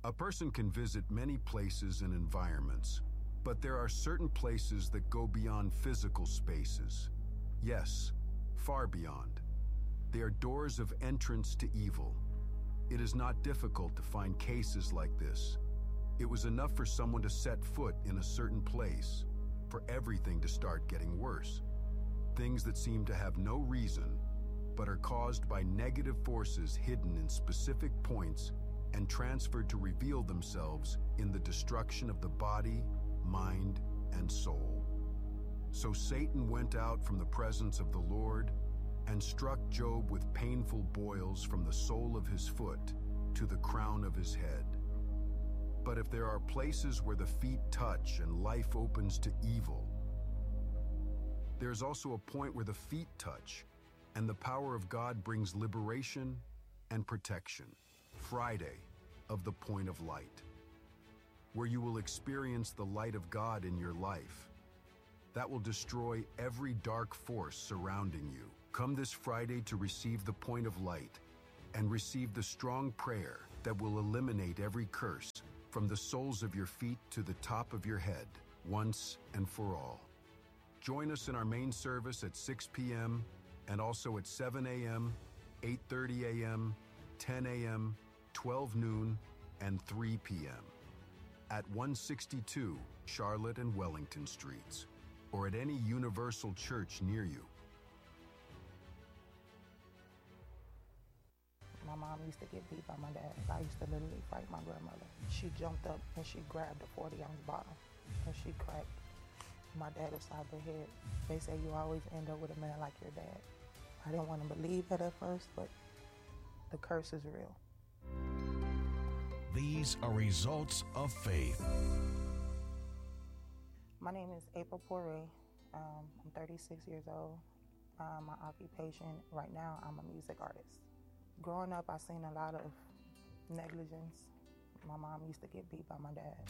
A person can visit many places and environments, but there are certain places that go beyond physical spaces. Yes, far beyond. They are doors of entrance to evil. It is not difficult to find cases like this. It was enough for someone to set foot in a certain place for everything to start getting worse. Things that seem to have no reason, but are caused by negative forces hidden in specific points and transferred to reveal themselves in the destruction of the body, mind, and soul. So Satan went out from the presence of the Lord and struck Job with painful boils from the sole of his foot to the crown of his head. But if there are places where the feet touch and life opens to evil, there's also a point where the feet touch and the power of God brings liberation and protection. Friday of the point of light, where you will experience the light of God in your life. That will destroy every dark force surrounding you. Come this Friday to receive the point of light and receive the strong prayer that will eliminate every curse from the soles of your feet to the top of your head, once and for all. Join us in our main service at 6 p.m. and also at 7 a.m., 8:30 a.m., 10 a.m., 12 noon, and 3 p.m. at 162 Charlotte and Wellington Streets, or at any Universal Church near you. My mom used to get beat by my dad. I used to literally fight my grandmother. She jumped up and she grabbed a 40-ounce bottle and she cracked my dad upside the head. They say you always end up with a man like your dad. I didn't want to believe that at first, but the curse is real. These are results of faith. My name is April Poirier. I'm 36 years old. My occupation right now, I'm a music artist. Growing up, I seen a lot of negligence. My mom used to get beat by my dad.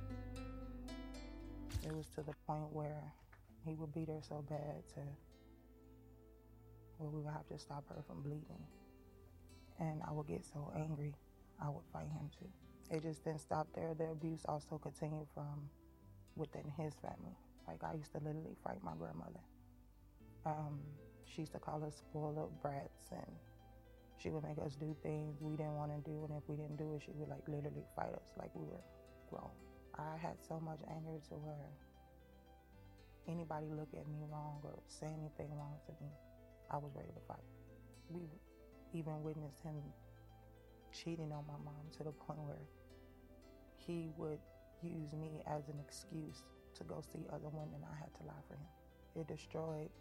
It was to the point where he would beat her so bad to where we would have to stop her from bleeding. And I would get so angry, I would fight him too. It just didn't stop there. The abuse also continued from within his family. Like, I used to literally fight my grandmother. She used to call us spoiled brats, and she would make us do things we didn't want to do, and if we didn't do it, she would like literally fight us like we were grown. I had so much anger to where anybody look at me wrong or say anything wrong to me, I was ready to fight. We even witnessed him cheating on my mom to the point where he would use me as an excuse to go see other women. I had to lie for him. It destroyed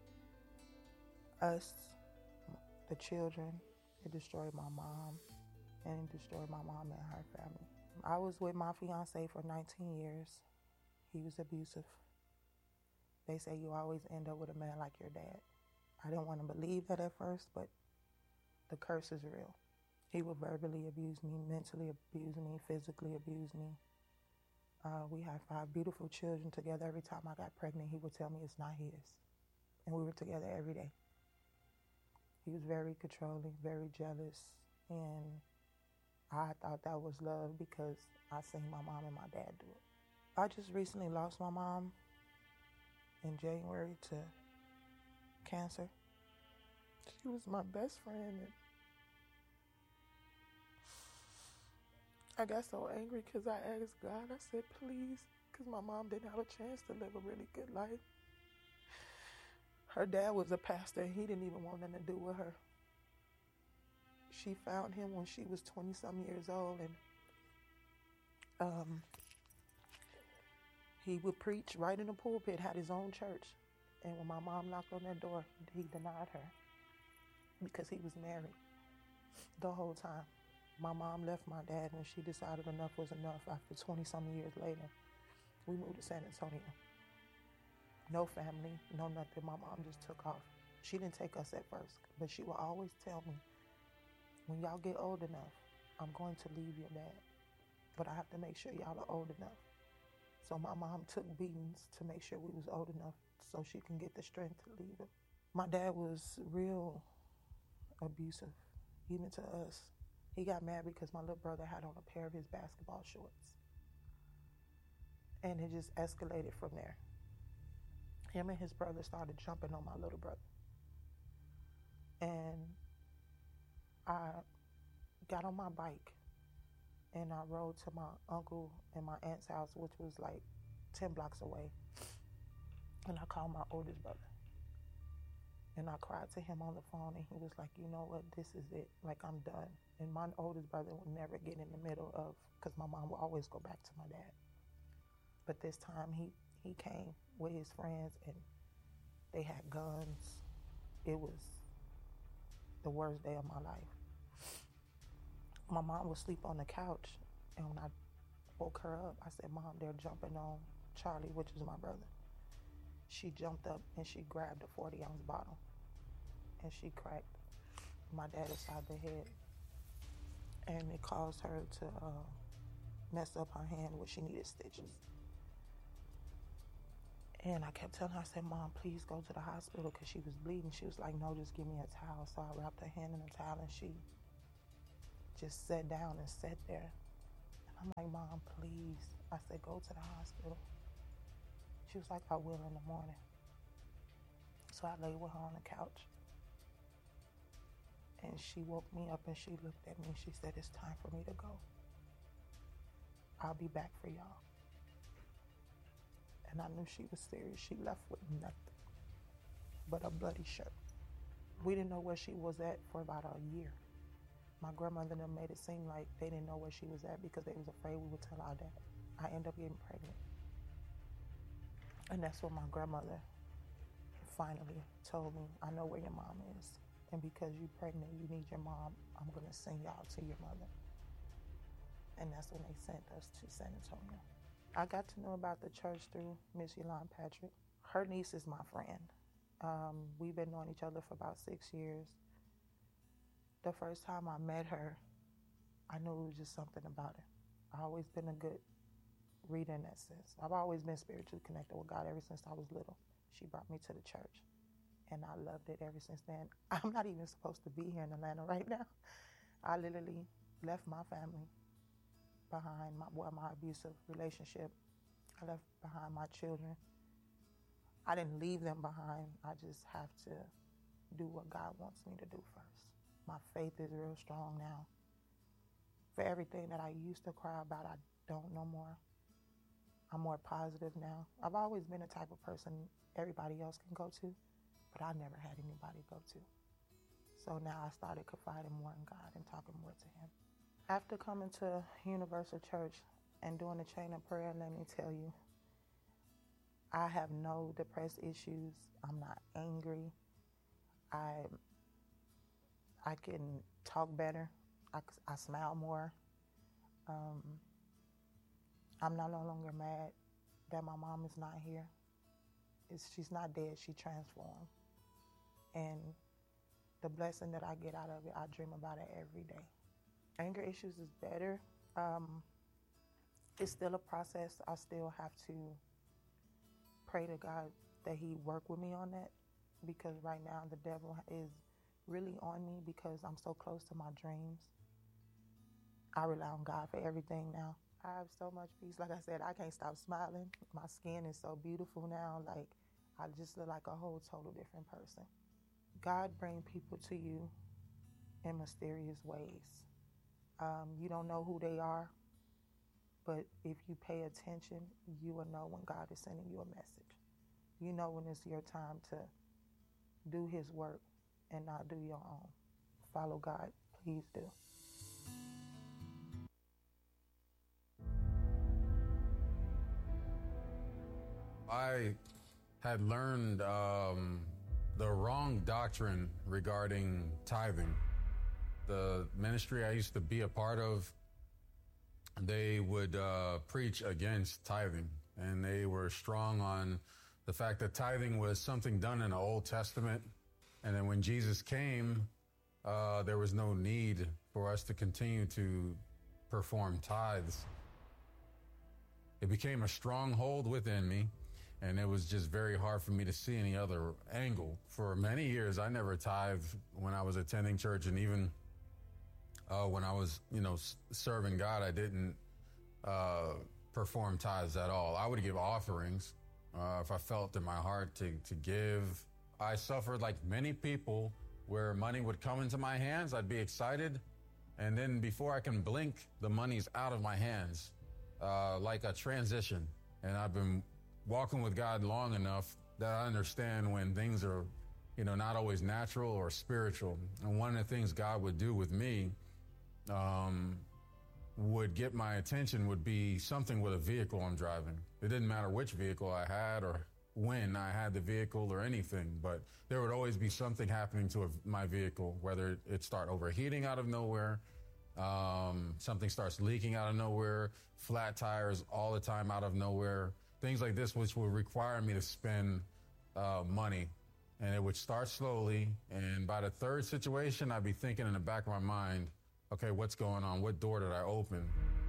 us, the children. It destroyed my mom, and it destroyed my mom and her family. I was with my fiance for 19 years. He was abusive. They say you always end up with a man like your dad. I didn't want to believe that at first, but the curse is real. He would verbally abuse me, mentally abuse me, physically abuse me. We had 5 beautiful children together. Every time I got pregnant, he would tell me it's not his. And we were together every day. He was very controlling, very jealous, and I thought that was love because I seen my mom and my dad do it. I just recently lost my mom in January to cancer. She was my best friend, and I got so angry because I asked God, I said, please, because my mom didn't have a chance to live a really good life. Her dad was a pastor, and he didn't even want nothing to do with her. She found him when she was 20-some years old, and he would preach right in the pulpit, had his own church. And when my mom knocked on that door, he denied her because he was married the whole time. My mom left my dad when she decided enough was enough. After 20-some years later, we moved to San Antonio. No family, no nothing. My mom just took off. She didn't take us at first, but she would always tell me, when y'all get old enough, I'm going to leave your dad, but I have to make sure y'all are old enough. So my mom took beatings to make sure we was old enough so she can get the strength to leave him. My dad was real abusive, even to us. He got mad because my little brother had on a pair of his basketball shorts. And it just escalated from there. Him and his brother started jumping on my little brother. And I got on my bike and I rode to my uncle and my aunt's house, which was like 10 blocks away. And I called my oldest brother. And I cried to him on the phone, and he was like, you know what, this is it. Like, I'm done. And my oldest brother would never get in the middle of, because my mom would always go back to my dad. But this time he came with his friends, and they had guns. It was the worst day of my life. My mom would sleep on the couch, and when I woke her up, I said, Mom, they're jumping on Charlie, which is my brother. She jumped up and she grabbed a 40-ounce bottle, and she cracked my dad upside the head, and it caused her to mess up her hand where she needed stitches. And I kept telling her, I said, Mom, please go to the hospital, because she was bleeding. She was like, no, just give me a towel. So I wrapped her hand in a towel, and she just sat down and sat there. And I'm like, Mom, please. I said, go to the hospital. She was like, I will in the morning. So I laid with her on the couch. And she woke me up and she looked at me and she said, it's time for me to go. I'll be back for y'all. And I knew she was serious. She left with nothing but a bloody shirt. We didn't know where she was at for about a year. My grandmother and them made it seem like they didn't know where she was at because they was afraid we would tell our dad. I ended up getting pregnant. And that's when my grandmother finally told me, I know where your mom is. And because you're pregnant, you need your mom. I'm going to send y'all to your mother. And that's when they sent us to San Antonio. I got to know about the church through Miss Yolanda Patrick. Her niece is my friend. We've been knowing each other for about 6 years. The first time I met her, I knew it was just something about her. I've always been a good reader in that sense. I've always been spiritually connected with God ever since I was little. She brought me to the church, and I loved it ever since then. I'm not even supposed to be here in Atlanta right now. I literally left my family behind, my abusive relationship. I left behind my children. I didn't leave them behind. I just have to do what God wants me to do first. My faith is real strong now. For everything that I used to cry about, I don't no more. I'm more positive now. I've always been the type of person everybody else can go to, but I never had anybody to go to. So now I started confiding more in God and talking more to Him. After coming to Universal Church and doing the chain of prayer, let me tell you, I have no depressed issues. I'm not angry. I can talk better. I smile more. I'm no longer mad that my mom is not here. She's not dead. She transformed. And the blessing that I get out of it, I dream about it every day. Anger issues is better. It's still a process. I still have to pray to God that He work with me on that, because right now the devil is really on me because I'm so close to my dreams. I rely on God for everything now. I have so much peace. Like I said, I can't stop smiling. My skin is so beautiful now. Like, I just look like a whole total different person. God brings people to you in mysterious ways. You don't know who they are, but if you pay attention, you will know when God is sending you a message. You know when it's your time to do His work and not do your own. Follow God, please do. I had learned the wrong doctrine regarding tithing. The ministry I used to be a part of, they would preach against tithing, and they were strong on the fact that tithing was something done in the Old Testament, and then when Jesus came, there was no need for us to continue to perform tithes. It became a stronghold within me, and it was just very hard for me to see any other angle. For many years, I never tithed when I was attending church, and even when I was, serving God, I didn't perform tithes at all. I would give offerings if I felt in my heart to give. I suffered like many people where money would come into my hands. I'd be excited. And then before I can blink, the money's out of my hands, like a transition. And I've been walking with God long enough that I understand when things are, not always natural or spiritual. And one of the things God would do with me, would get my attention would be something with a vehicle I'm driving. It didn't matter which vehicle I had or when I had the vehicle or anything, but there would always be something happening to my vehicle, whether it start overheating out of nowhere, something starts leaking out of nowhere, flat tires all the time out of nowhere, things like this, which would require me to spend money. And it would start slowly. And by the third situation, I'd be thinking in the back of my mind, okay, what's going on? What door did I open?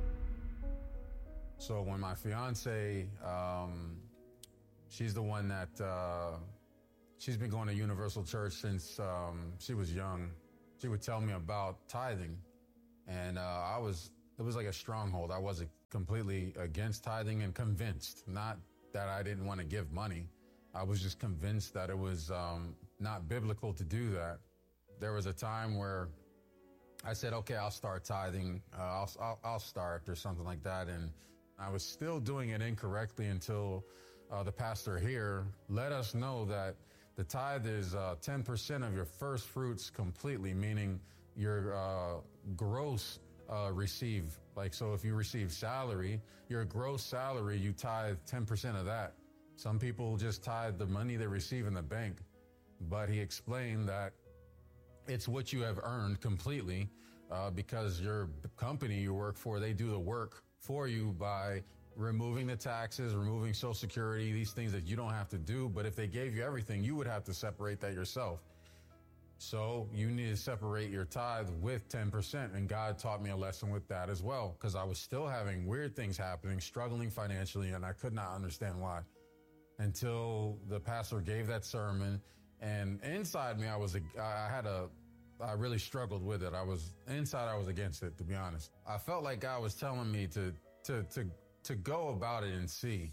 So when my fiance, she's the one that, she's been going to Universal Church since she was young. She would tell me about tithing. And it was like a stronghold. I wasn't completely against tithing and convinced, not that I didn't want to give money. I was just convinced that it was not biblical to do that. There was a time where I said, okay, I'll start tithing. I'll start or something like that. And I was still doing it incorrectly until the pastor here let us know that the tithe is 10% of your first fruits completely, meaning your gross receive. Like, so if you receive salary, your gross salary, you tithe 10% of that. Some people just tithe the money they receive in the bank. But he explained that it's what you have earned completely because your company you work for, they do the work for you by removing the taxes, removing Social Security, these things that you don't have to do. But if they gave you everything, you would have to separate that yourself. So you need to separate your tithe with 10%. And God taught me a lesson with that as well, because I was still having weird things happening, struggling financially, and I could not understand why until the pastor gave that sermon. And inside me, I really struggled with it. I was against it, to be honest. I felt like God was telling me to go about it and see.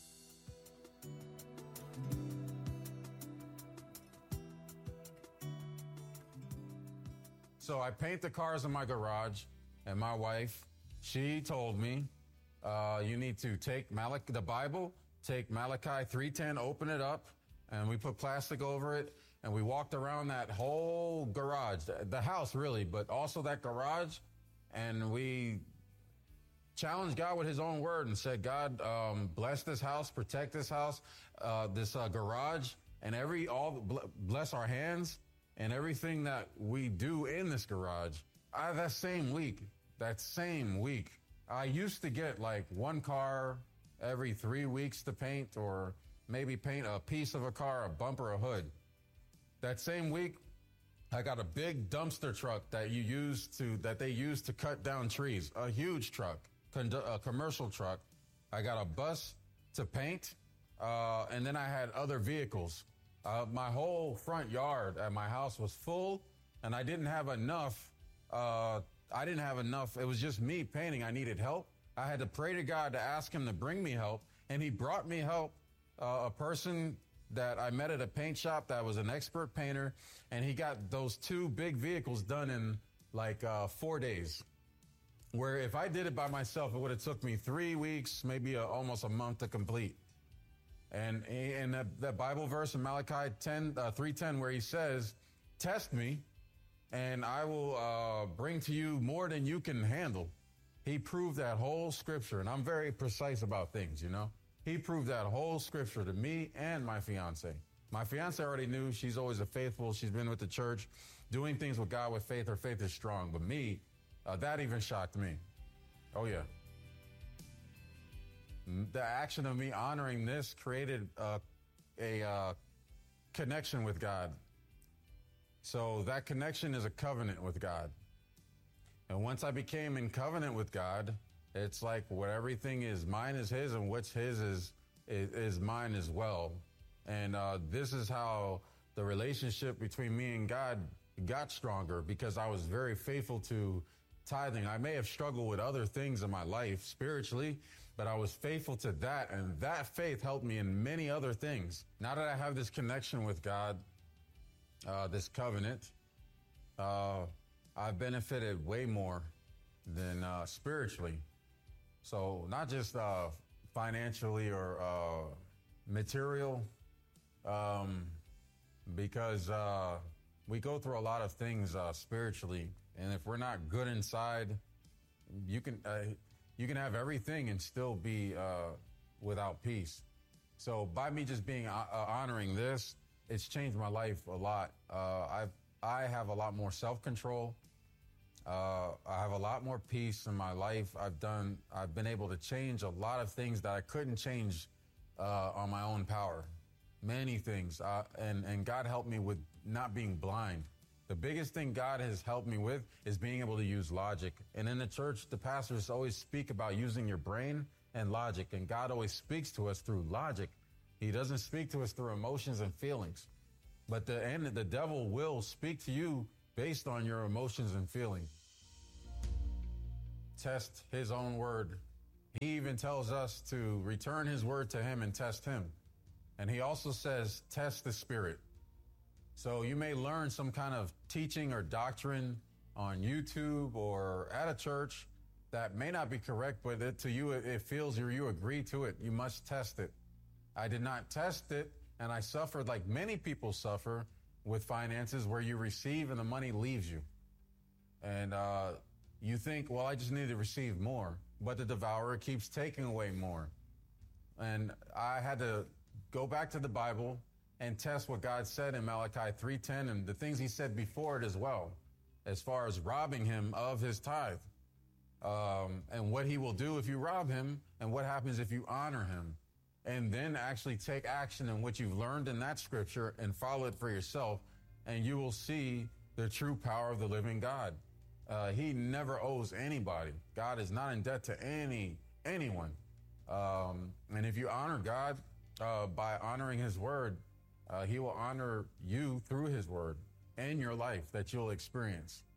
So I paint the cars in my garage, and my wife, she told me, you need to take the Bible, take Malachi 3:10, open it up, and we put plastic over it, and we walked around that whole garage, the house really, but also that garage, and we challenged God with his own word and said, God, bless this house, protect this house, this garage, and bless our hands and everything that we do in this garage. That same week, I used to get like one car every 3 weeks to paint, or maybe paint a piece of a car, a bumper, a hood. That same week, I got a big dumpster truck that they use to cut down trees, a huge truck, a commercial truck. I got a bus to paint, and then I had other vehicles. My whole front yard at my house was full, and I didn't have enough. It was just me painting. I needed help. I had to pray to God to ask him to bring me help, and he brought me help. A person that I met at a paint shop that was an expert painter, and he got those two big vehicles done in like 4 days. Where if I did it by myself, it would have took me 3 weeks, maybe almost a month to complete. And that Bible verse in Malachi 3:10, where he says, test me, and I will bring to you more than you can handle. He proved that whole scripture, and I'm very precise about things, He proved that whole scripture to me and my fiance. My fiance already knew. She's always she's been with the church, doing things with God with faith. Her faith is strong. But me, that even shocked me. Oh, yeah. The action of me honoring this created a connection with God. So that connection is a covenant with God. And once I became in covenant with God, it's like what everything is mine is his, and what's his is mine as well. And this is how the relationship between me and God got stronger, because I was very faithful to tithing. I may have struggled with other things in my life spiritually, but I was faithful to that, and that faith helped me in many other things. Now that I have this connection with God, this covenant, I've benefited way more than spiritually. So not just financially or material, because we go through a lot of things spiritually, and if we're not good inside, you can have everything and still be without peace. So by me just being honoring this, it's changed my life a lot. I have a lot more self-control. I have a lot more peace in my life. I've been able to change a lot of things that I couldn't change on my own power. Many things. And God helped me with not being blind. The biggest thing God has helped me with is being able to use logic. And in the church, the pastors always speak about using your brain and logic. And God always speaks to us through logic. He doesn't speak to us through emotions and feelings. But the devil will speak to you based on your emotions and feelings. Test his own word. He even tells us to return his word to him and test him. And he also says, test the spirit. So you may learn some kind of teaching or doctrine on YouTube or at a church that may not be correct, but to you, it feels you agree to it. You must test it. I did not test it, and I suffered like many people suffer with finances, where you receive and the money leaves you. And you think, well, I just need to receive more. But the devourer keeps taking away more. And I had to go back to the Bible and test what God said in Malachi 3:10 and the things he said before it as well, as far as robbing him of his tithe, and what he will do if you rob him, and what happens if you honor him. And then actually take action in what you've learned in that scripture and follow it for yourself, and you will see the true power of the living God. He never owes anybody. God is not in debt to anyone. And if you honor God by honoring his word, he will honor you through his word and your life that you'll experience.